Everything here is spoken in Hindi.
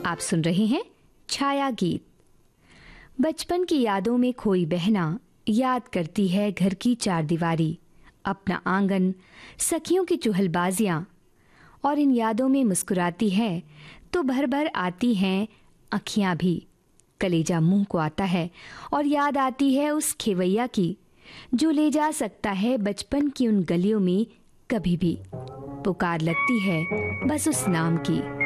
आप सुन रहे हैं छाया गीत। बचपन की यादों में खोई बहना याद करती है घर की चारदीवारी, अपना आंगन, सखियों की चुहलबाजियां, और इन यादों में मुस्कुराती है तो भर भर आती हैं अखियां भी। कलेजा मुंह को आता है और याद आती है उस खेवैया की, जो ले जा सकता है बचपन की उन गलियों में कभी भी। पुकार लगती है बस उस नाम की।